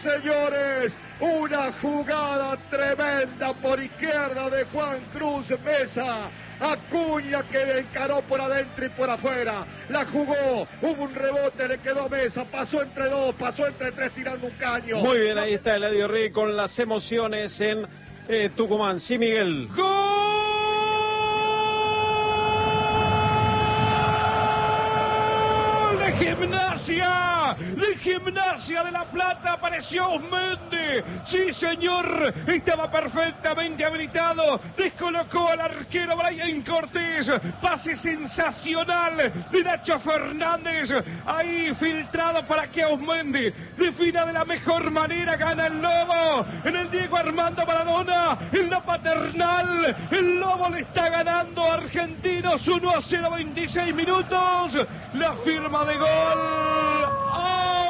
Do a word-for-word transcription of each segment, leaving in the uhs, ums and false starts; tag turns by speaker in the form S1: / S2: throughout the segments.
S1: señores, una jugada tremenda por izquierda de Juan Cruz Mesa. Acuña que encaró por adentro y por afuera, la jugó, hubo un rebote, le quedó Mesa, pasó entre dos, pasó entre tres tirando un caño.
S2: Muy bien, ahí está Eladio Rey con las emociones en eh, Tucumán. Sí, Miguel.
S3: ¡Gol de Gimnasia! De Gimnasia de La Plata apareció Osmendi. Sí, señor, estaba perfectamente habilitado. Descolocó al arquero Brian Cortés. Pase sensacional de Nacho Fernández. Ahí filtrado para que Osmendi defina de la mejor manera. Gana el Lobo en el Diego Armando Maradona. En la Paternal, el Lobo le está ganando a Argentinos uno a cero, veintiséis minutos. La firma de gol a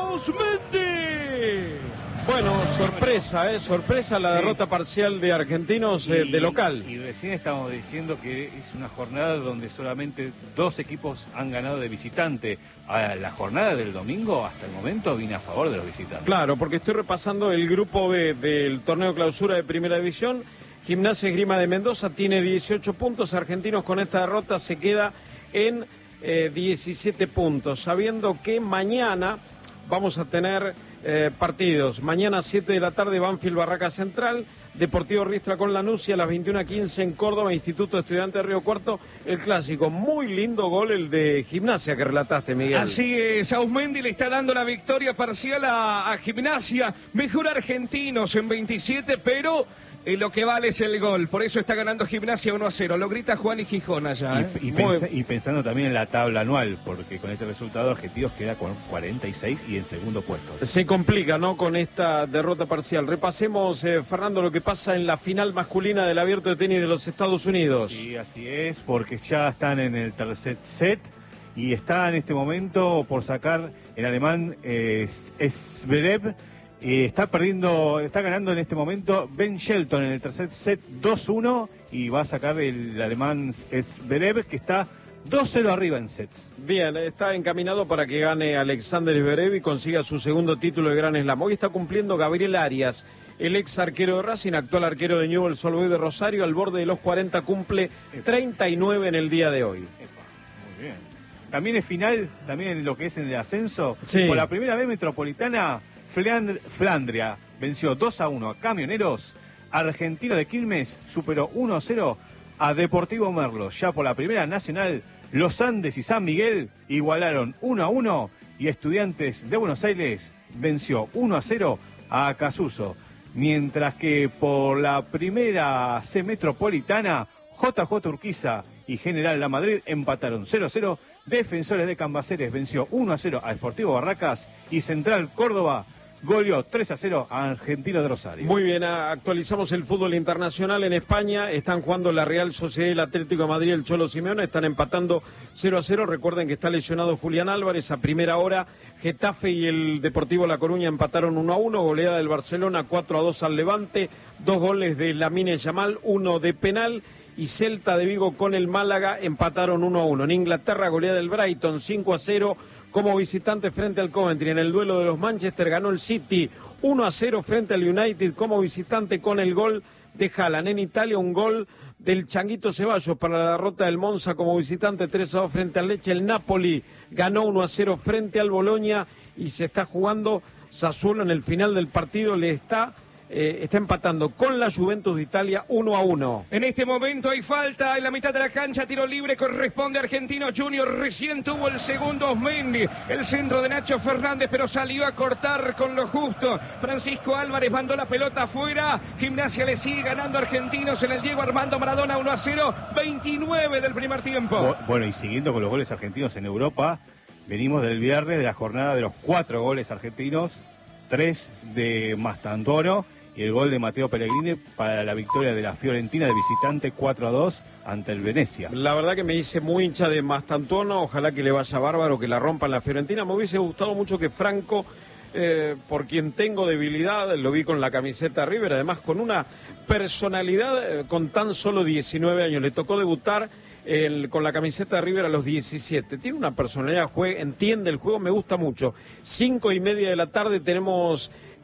S3: Osmendi.
S2: Bueno, sorpresa, ¿eh? Sorpresa la
S4: Sí.
S2: derrota parcial de Argentinos eh,
S4: Y-
S2: de local.
S4: Y recién estamos diciendo que es una jornada donde solamente dos equipos han ganado de visitante. A la jornada del domingo, hasta el momento, viene a favor de los visitantes.
S2: Claro, porque estoy repasando el grupo B del torneo clausura de Primera División. Gimnasia Esgrima de Mendoza tiene dieciocho puntos. Argentinos con esta derrota se queda en eh, diecisiete puntos. Sabiendo que mañana vamos a tener eh, partidos. Mañana a siete de la tarde, Banfield Barraca Central. Deportivo Riestra con Lanús y a las veintiuna quince en Córdoba, Instituto de Estudiantes de Río Cuarto, el clásico. Muy lindo gol el de Gimnasia que relataste, Miguel.
S3: Así es, Ausmendi le está dando la victoria parcial a, a Gimnasia. Mejor Argentinos en veintisiete, pero eh, lo que vale es el gol. Por eso está ganando Gimnasia uno a cero. Lo grita Juan y Gijón allá. ¿eh?
S4: Y, y,
S2: Muy-
S4: pensa- y pensando también en la tabla anual, porque con este resultado Argentinos queda con cuarenta y seis y en segundo puesto.
S2: Se complica, ¿no?, con esta derrota parcial. Repasemos, eh, Fernando, lo que pasa en la final masculina del Abierto de Tenis de los Estados Unidos.
S4: Sí, así es, porque ya están en el tercer set y está en este momento por sacar el alemán eh, Zverev. Eh, está perdiendo, está ganando en este momento Ben Shelton en el tercer set dos uno y va a sacar el alemán Zverev, que está dos cero arriba en sets.
S2: Bien, está encaminado para que gane Alexander Zverev y consiga su segundo título de Gran Slam. Hoy está cumpliendo Gabriel Arias, el ex arquero de Racing, actual arquero de Newell's Old Boys de Rosario, al borde de los cuarenta, cumple treinta y nueve en el día de hoy.
S4: Epa, muy bien. También es final, también en lo que es en el ascenso.
S2: Sí.
S4: Por la primera vez Metropolitana, Fleand- Flandria venció dos a uno a Camioneros. Argentino de Quilmes superó uno a cero a Deportivo Merlo. Ya por la primera nacional, Los Andes y San Miguel igualaron uno a uno y Estudiantes de Buenos Aires venció uno a cero a Acasuso. Mientras que por la primera C Metropolitana, J J Urquiza y General La Madrid empataron cero a cero. Defensores de Cambaceres venció uno a cero a Sportivo Barracas y Central Córdoba goleó tres a cero a Argentino de Rosario.
S2: Muy bien, actualizamos el fútbol internacional en España. Están jugando la Real Sociedad y el Atlético de Madrid, el Cholo Simeone. Están empatando cero a cero. Recuerden que está lesionado Julián Álvarez. A primera hora, Getafe y el Deportivo La Coruña empataron uno a uno. Goleada del Barcelona cuatro a dos al Levante. Dos goles de Lamine Yamal, uno de penal. Y Celta de Vigo con el Málaga empataron uno a uno. En Inglaterra, goleada del Brighton cinco a cero. Como visitante frente al Coventry. En el duelo de los Manchester ganó el City uno a cero frente al United como visitante con el gol de Haaland. En Italia un gol del Changuito Ceballos para la derrota del Monza como visitante tres a dos frente al Lecce. El Napoli ganó uno a cero frente al Bologna y se está jugando Sassuolo en el final del partido. Le está... Eh, está empatando con la Juventus de Italia uno a uno.
S3: En este momento hay falta en la mitad de la cancha, tiro libre, corresponde a Argentino Junior, recién tuvo el segundo Osmendi, el centro de Nacho Fernández, pero salió a cortar con lo justo. Francisco Álvarez mandó la pelota afuera, Gimnasia le sigue ganando a Argentinos en el Diego Armando Maradona uno a cero, veintinueve del primer tiempo.
S4: Bueno, y siguiendo con los goles argentinos en Europa, venimos del viernes de la jornada de los cuatro goles argentinos, tres de Mastandoro y el gol de Matteo Pellegrini para la victoria de la Fiorentina de visitante cuatro a dos ante el Venecia.
S2: La verdad que me hice muy hincha de Mastantuono, ojalá que le vaya bárbaro, que la rompan la Fiorentina. Me hubiese gustado mucho que Franco, eh, por quien tengo debilidad, lo vi con la camiseta de River, además con una personalidad, eh, con tan solo diecinueve años, le tocó debutar el, con la camiseta de River a los diecisiete. Tiene una personalidad, juega, entiende el juego, me gusta mucho. Cinco y media de la tarde tenemos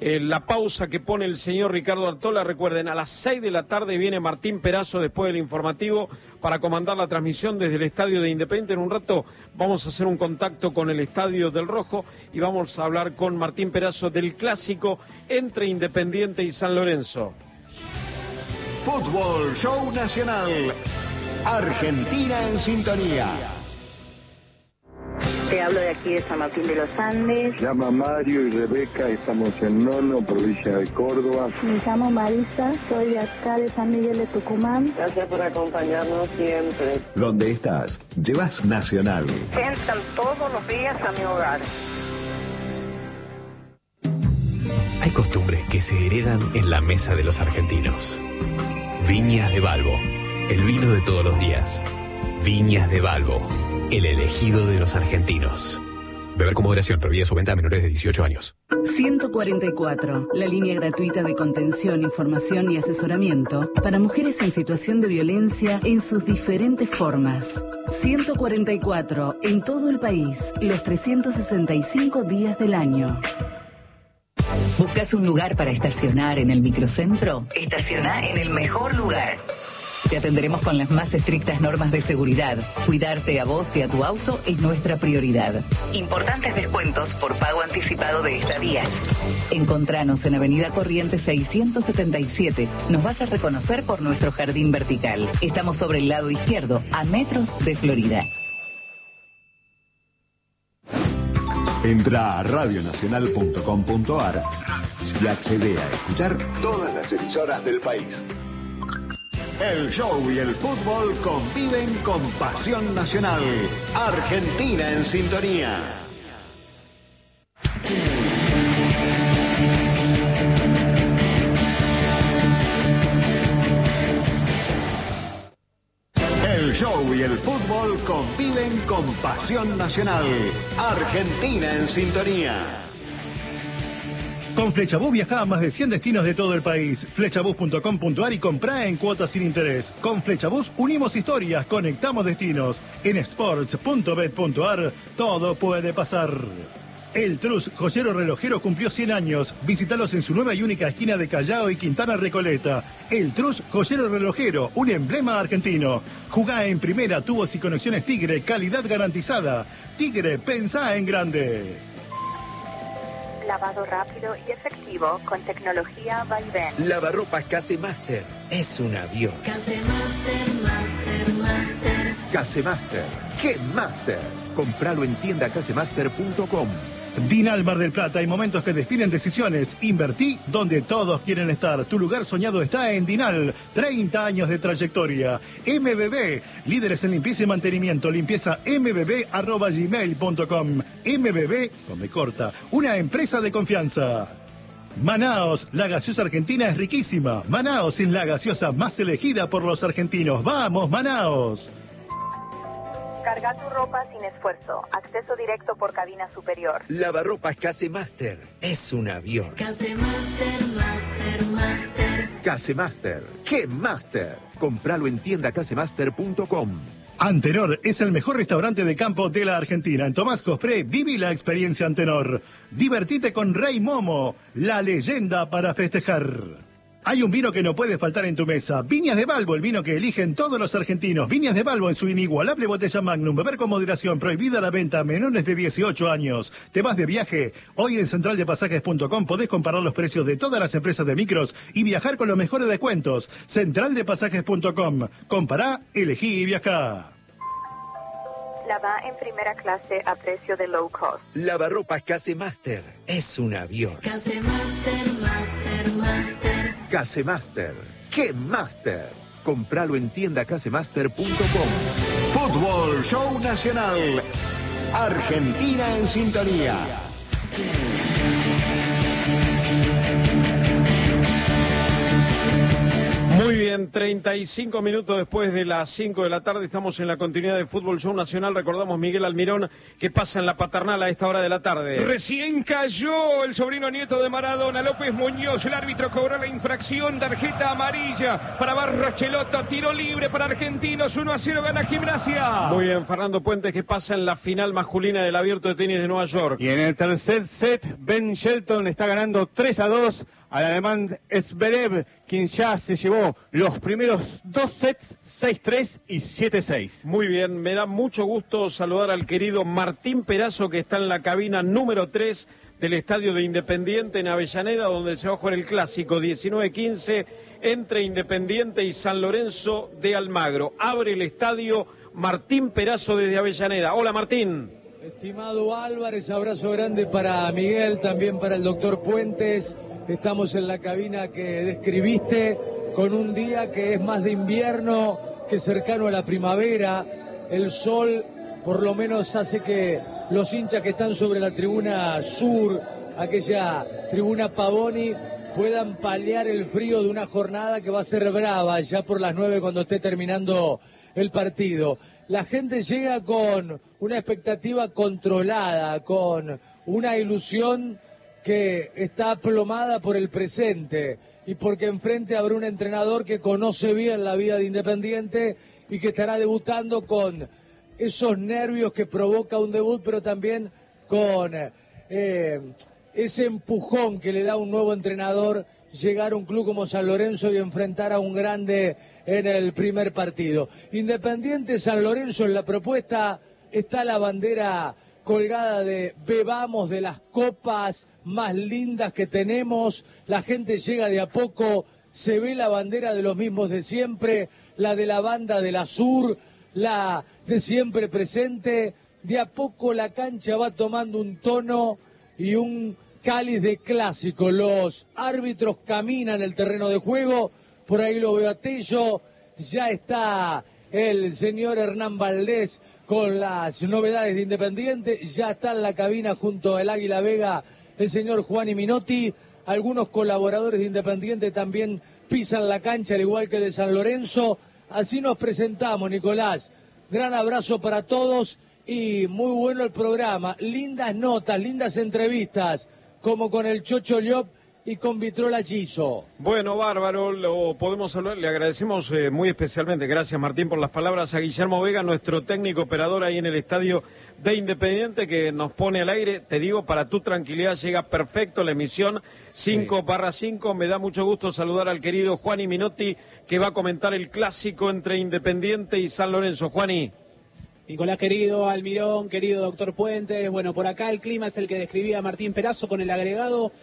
S2: eh, la pausa que pone el señor Ricardo Artola. Recuerden, a las seis de la tarde viene Martín Perazo después del informativo para comandar la transmisión desde el estadio de Independiente. En un rato vamos a hacer un contacto con el estadio del Rojo y vamos a hablar con Martín Perazo del clásico entre Independiente y San Lorenzo.
S5: Fútbol Show Nacional. Argentina en sintonía.
S6: Te hablo de aquí de San Martín de los Andes.
S7: Se llama Mario y Rebeca, estamos en Nono, provincia de Córdoba.
S8: Me llamo Marisa, soy de acá de San Miguel de Tucumán.
S6: Gracias por acompañarnos siempre.
S5: ¿Dónde estás? Llevas Nacional.
S6: Entran todos los días a mi hogar.
S9: Hay costumbres que se heredan en la mesa de los argentinos. Viñas de Balbo, el vino de todos los días. Viñas de Balbo, el elegido de los argentinos. Beber con moderación, prohibida su venta a menores de dieciocho años.
S10: ciento cuarenta y cuatro, la línea gratuita de contención, información y asesoramiento para mujeres en situación de violencia en sus diferentes formas. ciento cuarenta y cuatro, en todo el país, los trescientos sesenta y cinco días del año.
S11: ¿Buscas un lugar para estacionar en el microcentro? Estaciona en el mejor lugar. Te atenderemos con las más estrictas normas de seguridad. Cuidarte a vos y a tu auto es nuestra prioridad. Importantes descuentos por pago anticipado de estadías. Encontranos en Avenida Corrientes seiscientos setenta y siete. Nos vas a reconocer por nuestro jardín vertical. Estamos sobre el lado izquierdo, a metros de Florida.
S5: Entra a radio nacional punto com punto a r y accede a escuchar todas las emisoras del país. El show y el fútbol conviven con pasión nacional. Argentina en sintonía. El show y el fútbol conviven con pasión nacional. Argentina en sintonía.
S12: Con Flechabús viajá a más de cien destinos de todo el país. Flechabús punto com punto a r y comprá en cuotas sin interés. Con Flechabús unimos historias, conectamos destinos. En sports punto bet punto a r todo puede pasar. El Trus, joyero relojero, cumplió cien años. Visítalos en su nueva y única esquina de Callao y Quintana Recoleta. El Trus, joyero relojero, un emblema argentino. Jugá en primera, tubos y conexiones Tigre, calidad garantizada. Tigre, pensá en grande.
S13: Lavado rápido y efectivo con tecnología Vaivén.
S14: Lavarropas Casemaster es un avión.
S15: Casemaster, Master, Master.
S16: Casemaster, ¿qué Master? Compralo en tienda casemaster punto com.
S12: Dinal Mar del Plata, hay momentos que definen decisiones. Invertí donde todos quieren estar. Tu lugar soñado está en Dinal. treinta años de trayectoria. M B B, líderes en limpieza y mantenimiento. Limpieza m b b arroba gmail punto com. M B B, con me corta, una empresa de confianza. Manaos, la gaseosa argentina es riquísima. Manaos es la gaseosa más elegida por los argentinos. ¡Vamos, Manaos!
S13: Carga tu ropa sin esfuerzo. Acceso directo por cabina superior.
S14: Lavarropas Casemaster es un avión.
S15: Casemaster, Master, Master.
S16: Casemaster, ¿qué Master? Compralo en tienda casemaster punto com.
S12: Antenor es el mejor restaurante de campo de la Argentina. En Tomás Cofré, viví la experiencia Antenor. Divertite con Rey Momo, la leyenda para festejar. Hay un vino que no puede faltar en tu mesa. Viñas de Balbo, el vino que eligen todos los argentinos. Viñas de Balbo en su inigualable botella Magnum. Beber con moderación. Prohibida la venta a menores de dieciocho años. ¿Te vas de viaje? Hoy en central de pasajes punto com podés comparar los precios de todas las empresas de micros y viajar con los mejores descuentos. central de pasajes punto com. Compará, elegí y viajá.
S13: La va en primera clase a precio de low cost.
S14: Lavarropas Casemaster es un avión.
S15: Casemaster, Master, Master.
S16: Casemaster, ¿qué Master? Compralo en tienda casemaster punto com.
S5: Fútbol Show Nacional. Argentina en sintonía.
S2: Muy bien. bien, treinta y cinco minutos después de las cinco de la tarde estamos en la continuidad de Fútbol Show Nacional. Recordamos Miguel Almirón que pasa en la Paternal a esta hora de la tarde.
S3: Recién cayó el sobrino nieto de Maradona, López Muñoz. El árbitro cobró la infracción, tarjeta amarilla para Barros Chelotto. Tiro libre para Argentinos, uno a cero gana Gimnasia.
S2: Muy bien, Fernando Puentes que pasa en la final masculina del Abierto de Tenis de Nueva York.
S4: Y en el tercer set, Ben Shelton está ganando tres a dos al alemán Zverev, quien ya se llevó los primeros dos sets, seis tres y siete seis.
S2: Muy bien, me da mucho gusto saludar al querido Martín Perazo, que está en la cabina número tres del Estadio de Independiente en Avellaneda, donde se va a jugar el clásico diecinueve quince entre Independiente y San Lorenzo de Almagro. Abre el estadio Martín Perazo desde Avellaneda. Hola, Martín.
S17: Estimado Álvarez, abrazo grande para Miguel, también para el doctor Puentes. Estamos en la cabina que describiste, con un día que es más de invierno que cercano a la primavera. El sol por lo menos hace que los hinchas que están sobre la tribuna sur, aquella tribuna Pavoni, puedan paliar el frío de una jornada que va a ser brava ya por las nueve cuando esté terminando el partido. La gente llega con una expectativa controlada, con una ilusión que está aplomada por el presente y porque enfrente habrá un entrenador que conoce bien la vida de Independiente y que estará debutando con esos nervios que provoca un debut, pero también con eh, ese empujón que le da un nuevo entrenador llegar a un club como San Lorenzo y enfrentar a un grande en el primer partido. Independiente San Lorenzo, en la propuesta está la bandera colgada de bebamos de las copas más lindas que tenemos. La gente llega de a poco, se ve la bandera de los mismos de siempre, la de la banda de la Sur, la de siempre presente. De a poco la cancha va tomando un tono y un cáliz de clásico. Los árbitros caminan el terreno de juego, por ahí lo veo a Tello, ya está el señor Hernán Valdés con las novedades de Independiente, ya está en la cabina junto al Águila Vega el señor Juan Minotti. Algunos colaboradores de Independiente también pisan la cancha, al igual que de San Lorenzo. Así nos presentamos, Nicolás. Gran abrazo para todos y muy bueno el programa. Lindas notas, lindas entrevistas, como con el Chocho Llop y con Vitrola Chizo.
S2: Bueno, bárbaro, lo podemos hablar. Le agradecemos eh, muy especialmente, gracias Martín por las palabras, a Guillermo Vega, nuestro técnico operador ahí en el estadio de Independiente, que nos pone al aire. Te digo, para tu tranquilidad, llega perfecto la emisión cinco barra cinco. Me da mucho gusto saludar al querido Juani Minotti, que va a comentar el clásico entre Independiente y San Lorenzo. Juani.
S18: Nicolás querido, Almirón, querido doctor Puentes. Bueno, por acá el clima es el que describía Martín Perazo, con el agregado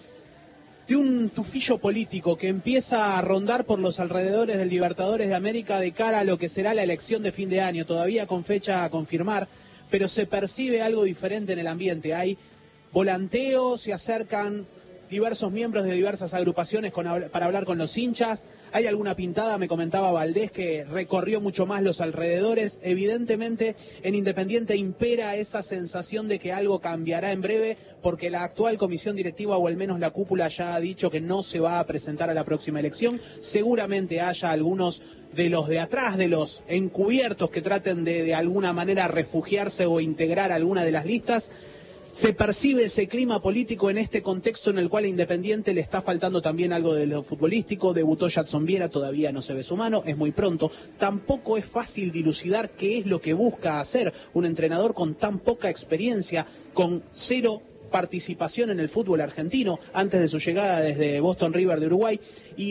S18: de un tufillo político que empieza a rondar por los alrededores del Libertadores de América de cara a lo que será la elección de fin de año, todavía con fecha a confirmar, pero se percibe algo diferente en el ambiente. Hay volanteo, se acercan diversos miembros de diversas agrupaciones con, para hablar con los hinchas. Hay alguna pintada, me comentaba Valdés, que recorrió mucho más los alrededores. Evidentemente en Independiente impera esa sensación de que algo cambiará en breve, porque la actual comisión directiva, o al menos la cúpula, ya ha dicho que no se va a presentar a la próxima elección. Seguramente haya algunos de los de atrás, de los encubiertos, que traten de de alguna manera refugiarse o integrar alguna de las listas. Se percibe ese clima político en este contexto en el cual a Independiente le está faltando también algo de lo futbolístico. Debutó Jadson Viera, todavía no se ve su mano, es muy pronto. Tampoco es fácil dilucidar qué es lo que busca hacer un entrenador con tan poca experiencia, con cero participación en el fútbol argentino antes de su llegada desde Boston River de Uruguay,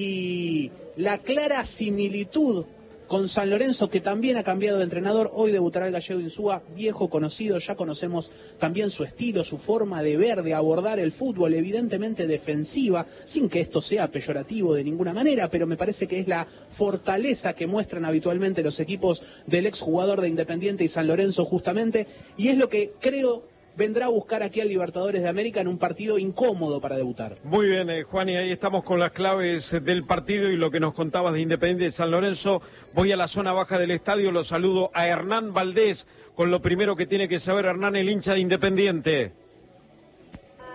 S18: y la clara similitud con San Lorenzo, que también ha cambiado de entrenador. Hoy debutará el gallego Insúa, viejo conocido, ya conocemos también su estilo, su forma de ver, de abordar el fútbol, evidentemente defensiva, sin que esto sea peyorativo de ninguna manera, pero me parece que es la fortaleza que muestran habitualmente los equipos del exjugador de Independiente y San Lorenzo justamente, y es lo que creo vendrá a buscar aquí al Libertadores de América en un partido incómodo para debutar.
S2: Muy bien, eh, Juan, y ahí estamos con las claves del partido y lo que nos contabas de Independiente de San Lorenzo. Voy a la zona baja del estadio, lo saludo a Hernán Valdés, con lo primero que tiene que saber Hernán, el hincha de Independiente.
S19: ¿Cómo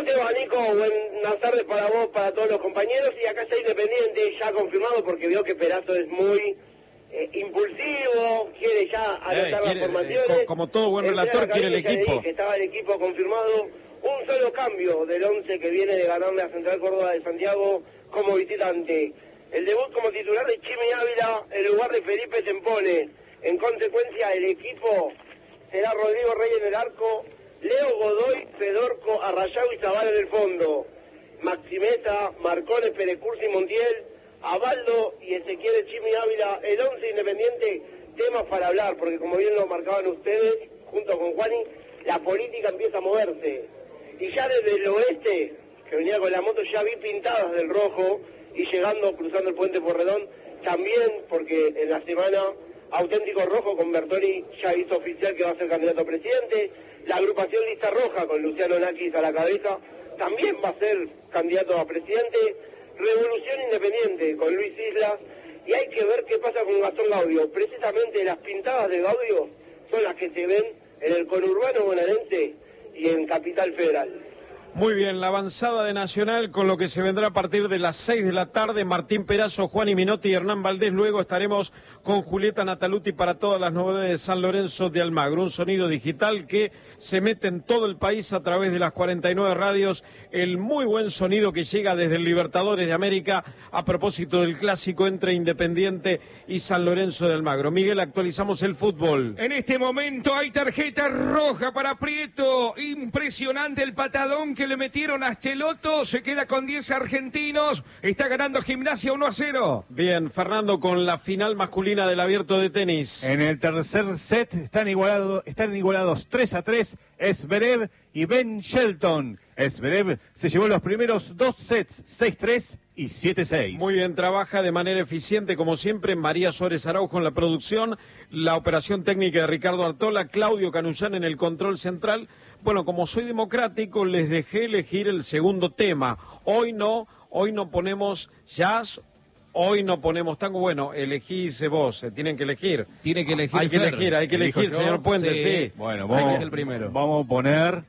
S19: ¿Cómo te va, Nico? Buenas tardes para vos, para todos los compañeros. Y acá está Independiente, ya confirmado, porque vio que Perazo es muy eh, impulsivo, quiere ya anotar
S2: eh,
S19: las formaciones.
S2: Eh, como todo buen relator, quiere el equipo.
S19: Dije, estaba el equipo confirmado. Un solo cambio del once que viene de ganarle a Central Córdoba de Santiago como visitante. El debut como titular de Chimi Ávila en lugar de Felipe Tempone. En consecuencia, el equipo será Rodrigo Rey en el arco, Leo Godoy, Fedorco, Arrayau y Zavala en el fondo. Maximeza, Marcones, Perecursi, Montiel, Abaldo y Ezequiel Chimi Ávila. El once Independiente, temas para hablar, porque como bien lo marcaban ustedes, junto con Juani, la política empieza a moverse. Y ya desde el oeste, que venía con la moto, ya vi pintadas del rojo, y llegando, cruzando el puente Porredón, también, porque en la semana Auténtico Rojo con Bertoni ya hizo oficial que va a ser candidato a presidente. La agrupación Lista Roja con Luciano Nakis a la cabeza también va a ser candidato a presidente. Revolución Independiente con Luis Islas. Y hay que ver qué pasa con Gastón Gaudio. Precisamente las pintadas de Gaudio son las que se ven en el conurbano bonaerense y en Capital Federal.
S2: Muy bien, la avanzada de Nacional con lo que se vendrá a partir de las seis de la tarde. Martín Perazo, Juan Minotti y Hernán Valdés. Luego estaremos con Julieta Nataluti para todas las novedades de San Lorenzo de Almagro. Un sonido digital que se mete en todo el país a través de las cuarenta y nueve radios. El muy buen sonido que llega desde el Libertadores de América a propósito del clásico entre Independiente y San Lorenzo de Almagro. Miguel, actualizamos el fútbol.
S3: En este momento hay tarjeta roja para Prieto. Impresionante el patadón que le metieron a Asteloto, se queda con diez argentinos, está ganando Gimnasia uno a cero.
S2: Bien, Fernando, con la final masculina del Abierto de Tenis.
S4: En el tercer set están, igualado, están igualados tres a tres, Zverev y Ben Shelton. Zverev se llevó los primeros dos sets, seis tres y siete seis.
S2: Muy bien, trabaja de manera eficiente, como siempre, María Suárez Araujo en la producción, la operación técnica de Ricardo Artola, Claudio Canullán en el control central. Bueno, como soy democrático, les dejé elegir el segundo tema. Hoy no, hoy no ponemos jazz, hoy no ponemos tango. Bueno, elegís vos, se tienen que elegir.
S3: Tiene que elegir
S2: Hay que
S3: Fer.
S2: elegir, hay que elegir,
S4: yo?
S2: señor Puente, sí.
S3: Sí.
S4: Bueno,
S3: Hay que
S4: vamos,
S3: ser el primero.
S4: vamos a poner...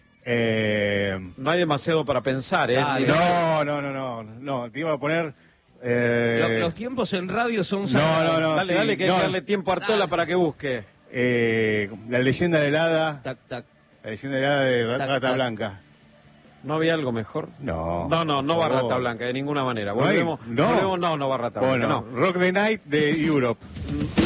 S4: Eh...
S2: No hay demasiado para pensar, ¿eh?
S3: Dale.
S2: Si
S4: No, no, no, no, no, te iba a poner... Eh...
S3: Los, los tiempos en radio son
S4: No,
S3: sagrados.
S4: no, no.
S2: Dale,
S4: sí,
S2: dale, que hay
S4: no.
S2: que darle tiempo a Artola
S3: Dale.
S2: para que busque.
S4: Eh, la leyenda del hada,
S3: Tac, tac.
S4: la leyenda del hada de
S3: Tac,
S4: Rata
S3: tac.
S4: Blanca.
S2: ¿No había algo mejor?
S4: No.
S2: No, no, no va
S4: por favor.
S2: Rata Blanca, de ninguna manera.
S4: ¿No hay?
S2: Volvemos,
S4: No.
S2: volvemos, no, no va Rata Blanca,
S4: Bueno,
S2: no.
S4: Rock the Night de Europe.